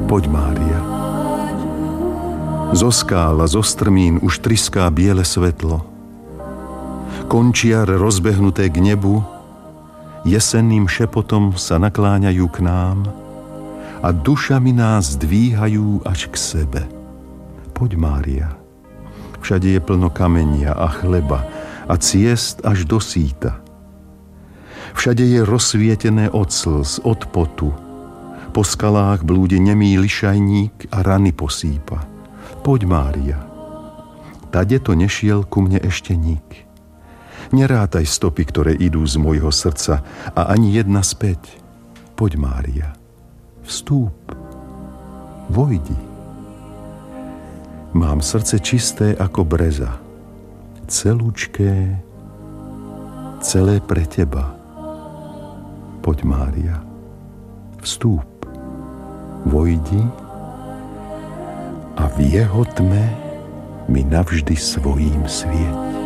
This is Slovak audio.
Poď, Mária. Zo skál a zo strmín už triská biele svetlo. Končiar rozbehnuté k nebu jesenným šepotom sa nakláňajú k nám a dušami nás dvíhajú až k sebe. Poď, Mária. Všade je plno kamenia a chleba a ciest až do síta. Všade je rozsvietené od slz, od potu. Po skalách blúdi nemý lišajník a rany posýpa. Poď, Mária. Tade to nešiel ku mne ešte nik. Nerátaj stopy, ktoré idú z môjho srdca a ani jedna späť. Poď, Mária. Vstúp. Vojdi. Mám srdce čisté ako breza. Celúčké, celé pre teba. Poď, Mária. Vstúp. Vojdi a v jeho tme mi navždy svojím svieť.